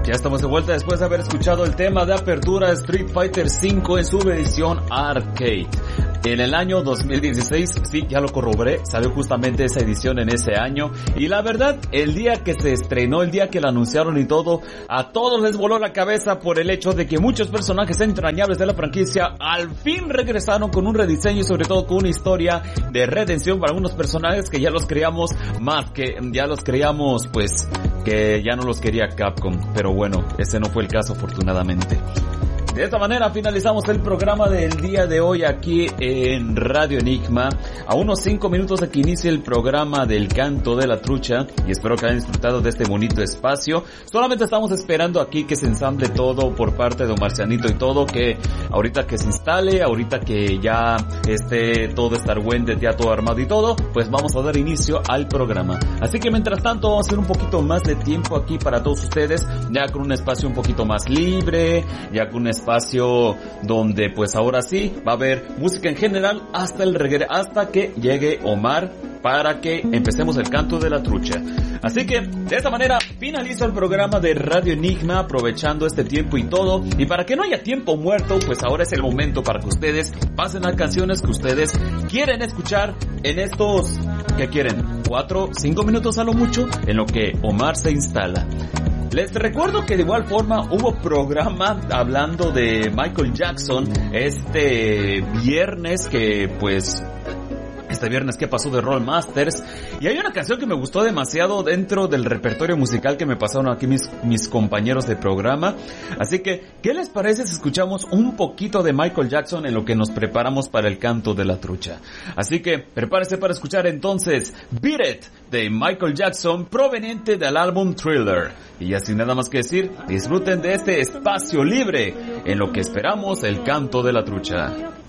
Ya estamos de vuelta después de haber escuchado el tema de apertura Street Fighter V en su versión arcade. En el año 2016, sí, ya lo corroboré, salió justamente esa edición en ese año. Y la verdad, el día que se estrenó, el día que la anunciaron y todo, a todos les voló la cabeza por el hecho de que muchos personajes entrañables de la franquicia al fin regresaron con un rediseño y sobre todo con una historia de redención para algunos personajes que ya los creíamos más, que ya los creíamos pues que ya no los quería Capcom. Pero bueno, ese no fue el caso afortunadamente. De esta manera finalizamos el programa del día de hoy aquí en Radio Enigma. A unos 5 minutos de que inicie el programa del Canto de la Trucha. Y espero que hayan disfrutado de este bonito espacio. Solamente estamos esperando aquí que se ensamble todo por parte de Marcianito y todo. Que ahorita que se instale, ahorita que ya esté todo Starwind ya todo armado y todo, pues vamos a dar inicio al programa. Así que mientras tanto vamos a hacer un poquito más de tiempo aquí para todos ustedes. Ya con un espacio un poquito más libre, ya con un espacio donde pues ahora sí va a haber música en general hasta el regreso, hasta que llegue Omar para que empecemos el Canto de la Trucha. Así que de esta manera finalizo el programa de Radio Enigma, aprovechando este tiempo y todo. Y para que no haya tiempo muerto, pues ahora es el momento para que ustedes pasen a canciones que ustedes quieren escuchar en estos, ¿qué quieren? 4, 5 minutos a lo mucho, en lo que Omar se instala. Les recuerdo que de igual forma hubo programa hablando de Michael Jackson este viernes que pasó de Roll Masters, y hay una canción que me gustó demasiado dentro del repertorio musical que me pasaron aquí mis compañeros de programa. Así que, ¿qué les parece si escuchamos un poquito de Michael Jackson en lo que nos preparamos para el Canto de la Trucha? Así que, prepárese para escuchar entonces Beat It de Michael Jackson, proveniente del álbum Thriller. Y ya sin nada más que decir, disfruten de este espacio libre en lo que esperamos el Canto de la Trucha.